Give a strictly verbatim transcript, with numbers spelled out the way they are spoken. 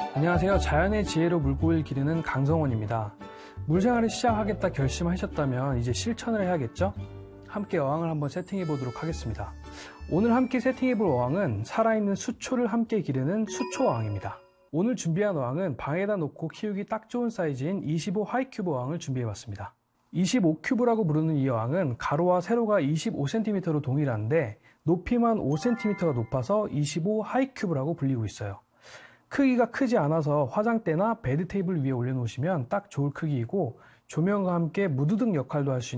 안녕하세요. 자연의 지혜로 물고기를 기르는 강성원입니다. 물생활을 시작하겠다 결심하셨다면 이제 실천을 해야겠죠? 함께 어항을 한번 세팅해 보도록 하겠습니다. 오늘 함께 세팅해 볼 어항은 살아있는 수초를 함께 기르는 수초 어항입니다. 오늘 준비한 어항은 방에다 놓고 키우기 딱 좋은 사이즈인 이십오 하이큐브 어항을 준비해 봤습니다. 이십오 큐브라고 부르는 이 어항은 가로와 세로가 이십오 센티미터로 동일한데 높이만 오 센티미터가 높아서 이십오 하이큐브라고 불리고 있어요. 크기가 크지 않아서 화장대나 베드 테이블 위에 올려놓으시면 딱 좋을 크기이고 조명과 함께 무드등 역할도 할 수 있는